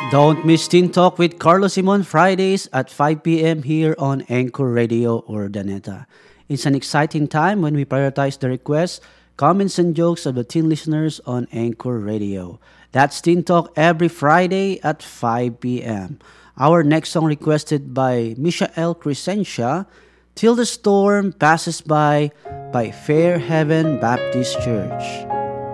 Don't miss Teen Talk with Carlos Simon Fridays at 5 p.m. here on Anchor Radio Urdaneta. It's an exciting time when we prioritize the requests, comments, and jokes of the teen listeners on Anchor Radio. That's Teen Talk every Friday at 5 p.m. Our next song requested by Mishael Crescentia, Till the Storm Passes by Fair Heaven Baptist Church.